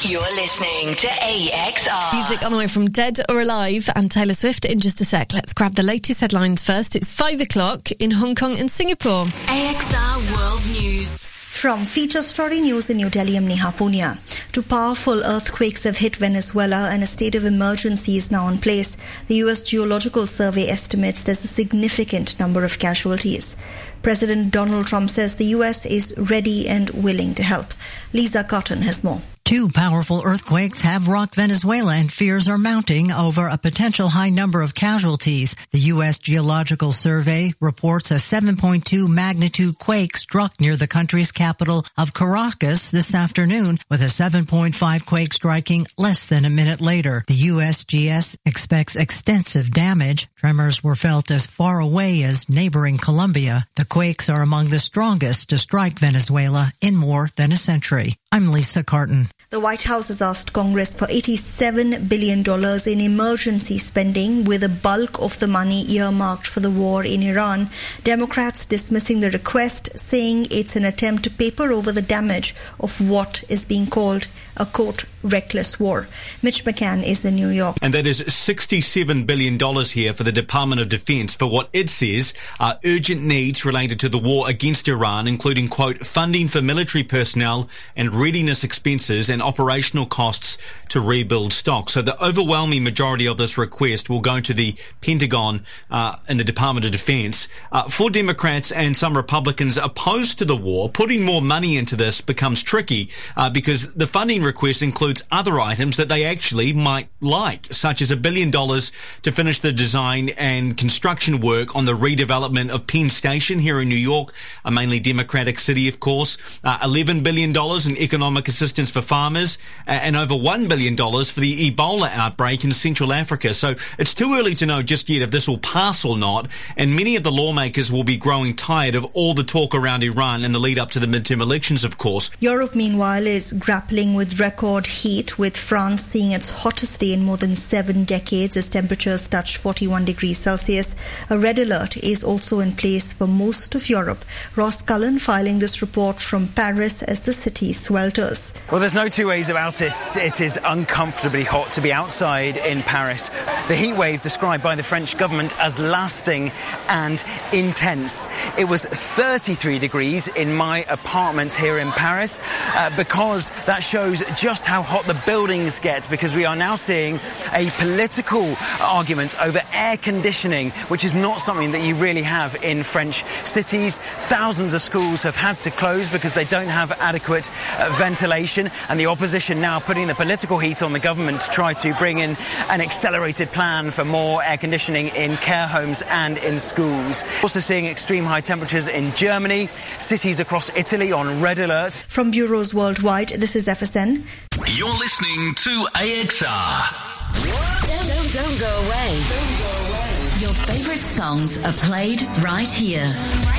You're listening to AXR. Music on the way from Dead or Alive and Taylor Swift in just a sec. Let's grab the latest headlines first. It's 5 o'clock in Hong Kong and Singapore. AXR World News. From Feature Story News in New Delhi, I'm Neha Punia. Two powerful earthquakes have hit Venezuela and a state of emergency is now in place. The U.S. Geological Survey estimates there's a significant number of casualties. President Donald Trump says the U.S. is ready and willing to help. Lisa Cotton has more. Two powerful earthquakes have rocked Venezuela and fears are mounting over a potential high number of casualties. The U.S. Geological Survey reports a 7.2 magnitude quake struck near the country's capital of Caracas this afternoon, with a 7.5 quake striking less than a minute later. The USGS expects extensive damage. Tremors were felt as far away as neighboring Colombia. The quakes are among the strongest to strike Venezuela in more than a century. I'm Lisa Carton. The White House has asked Congress for $87 billion in emergency spending, with a bulk of the money earmarked for the war in Iran. Democrats dismissing the request, saying it's an attempt to paper over the damage of what is being called a, quote, reckless war. Mitch McCann is in New York. And that is $67 billion here for the Department of Defense for what it says are urgent needs related to the war against Iran, including, quote, funding for military personnel and readiness expenses and operational costs to rebuild stock. So the overwhelming majority of this request will go to the Pentagon and the Department of Defense. For Democrats and some Republicans opposed to the war, putting more money into this becomes tricky because the funding request includes other items that they actually might like, such as $1 billion to finish the design and construction work on the redevelopment of Penn Station here in New York, a mainly Democratic city, of course, $11 billion in economic assistance for farmers, and over $1 billion for the Ebola outbreak in Central Africa. So it's too early to know just yet if this will pass or not, and many of the lawmakers will be growing tired of all the talk around Iran in the lead up to the midterm elections, of course. Europe, meanwhile, is grappling with record heat, with France seeing its hottest day in more than 7 decades as temperatures touched 41 degrees Celsius. A red alert is also in place for most of Europe. Ross Cullen filing this report from Paris as the city swelters. Well, there's no two ways about it. It is uncomfortably hot to be outside in Paris. The heat wave described by the French government as lasting and intense. It was 33 degrees in my apartment here in Paris because that shows just how hot the buildings get, because we are now seeing a political argument over air conditioning, which is not something that you really have in French cities. Thousands of schools have had to close because they don't have adequate ventilation, and the opposition now putting the political heat on the government to try to bring in an accelerated plan for more air conditioning in care homes and in schools. Also seeing extreme high temperatures in Germany, cities across Italy on red alert. From bureaus worldwide, this is FSN. You're listening to AXR. Don't go away. Your favourite songs are played right here.